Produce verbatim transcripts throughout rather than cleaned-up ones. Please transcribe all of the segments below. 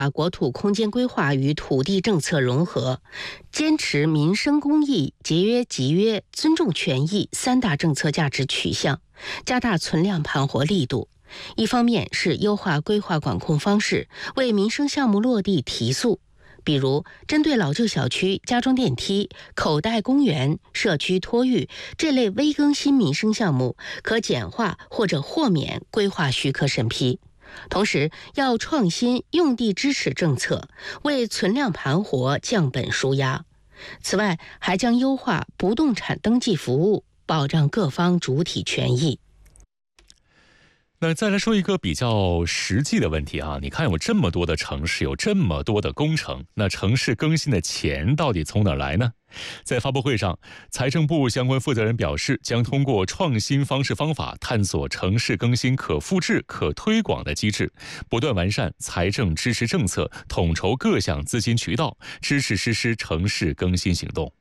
把国土空间规划与土地政策融合，坚持民生公益、节约集约、尊重权益三大政策价值取向，加大存量盘活力度。一方面是优化规划管控方式，为民生项目落地提速。比如，针对老旧小区、加装电梯、口袋公园、社区托育这类微更新民生项目，可简化或者豁免规划许可审批。同时，要创新用地支持政策，为存量盘活降本舒压。此外，还将优化不动产登记服务，保障各方主体权益。 那再来说一个比较实际的问题啊，你看有这么多的城市，有这么多的工程，那城市更新的钱到底从哪儿来呢？在发布会上，财政部相关负责人表示，将通过创新方式方法，探索城市更新可复制、可推广的机制，不断完善财政支持政策，统筹各项资金渠道，支持实施城市更新行动。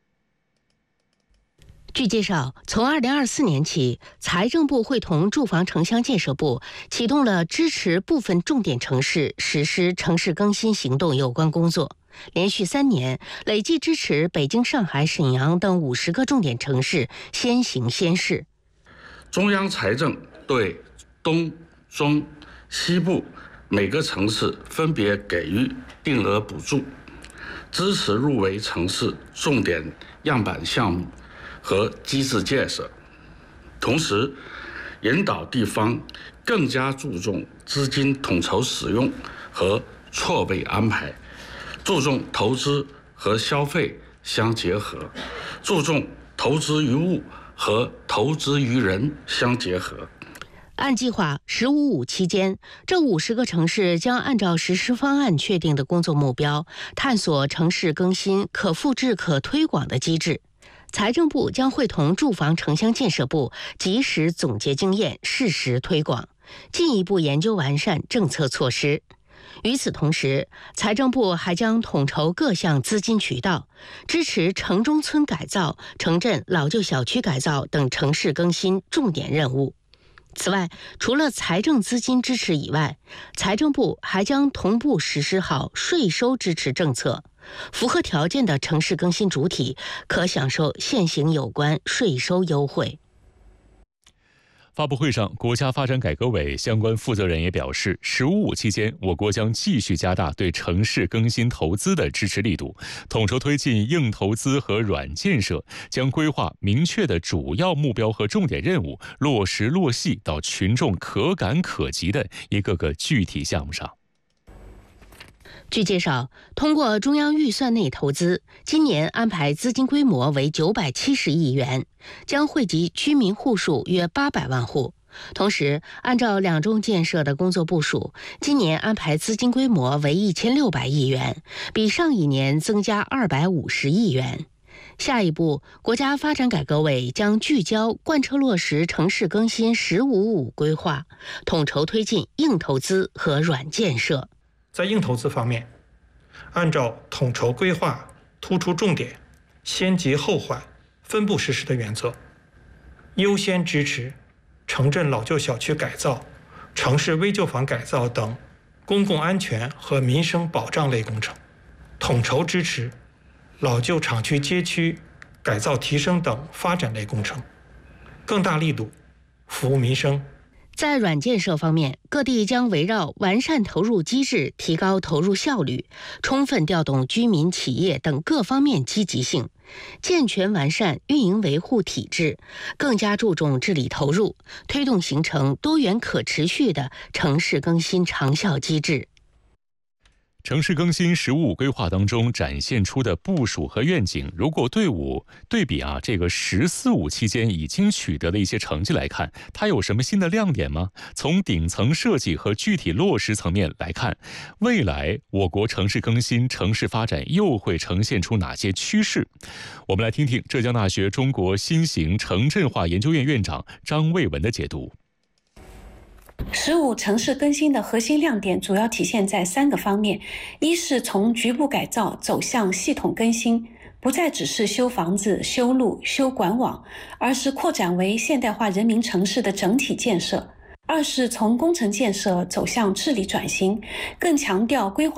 据介绍，从二零二四年起，财政部会同住房城乡建设部启动了支持部分重点城市实施城市更新行动有关工作，连续三年累计支持北京、上海、沈阳等五十个重点城市先行先试。 中央财政对东、中、西部每个城市分别给予定额补助，支持入围城市重点样板项目和机制建设，同时引导地方更加注重资金统筹使用和错位安排，注重投资和消费相结合，注重投资于物和投资于人相结合。 按计划，十五五期间，这五十个城市将按照实施方案确定的工作目标，探索城市更新可复制、可推广的机制。财政部将会同住房城乡建设部及时总结经验，适时推广，进一步研究完善政策措施。与此同时，财政部还将统筹各项资金渠道，支持城中村改造、城镇老旧小区改造等城市更新重点任务。此外，除了财政资金支持以外，财政部还将同步实施好税收支持政策，符合条件的城市更新主体可享受现行有关税收优惠。 发布会上，国家发展改革委相关负责人也表示，十五五期间，我国将继续加大对城市更新投资的支持力度，统筹推进硬投资和软建设，将规划明确的主要目标和重点任务，落实落细到群众可感可及的一个个具体项目上。 据介绍，通过中央预算内投资，今年安排资金规模为九百七十亿元，将惠及居民户数约八百万户。同时，按照两中建设的工作部署，今年安排资金规模为一千六百亿元，比上一年增加二百五十亿元。下一步，国家发展改革委将聚焦贯彻落实城市更新“十五五”规划，统筹推进硬投资和软建设。 在硬投资方面，按照统筹规划、突出重点、先急后缓、分步实施的原则，优先支持城镇老旧小区改造、城市危旧房改造等公共安全和民生保障类工程，统筹支持老旧厂区街区改造提升等发展类工程，更大力度服务民生。 在软建设方面，各地将围绕完善投入机制、提高投入效率，充分调动居民、企业等各方面积极性，健全完善运营维护体制，更加注重治理投入，推动形成多元可持续的城市更新长效机制。 城市更新“十五五”规划当中展现出的部署和愿景，如果队伍对比啊这个“十四五”期间已经取得的一些成绩来看，它有什么新的亮点吗？从顶层设计和具体落实层面来看，未来我国城市更新、城市发展又会呈现出哪些趋势？我们来听听浙江大学中国新型城镇化研究院院长张卫文的解读。 十五城市更新的核心亮点主要体现在三个方面：一是从局部改造走向系统更新，不再只是修房子、修路、修管网，而是扩展为现代化人民城市的整体建设；二是从工程建设走向治理转型，更强调规划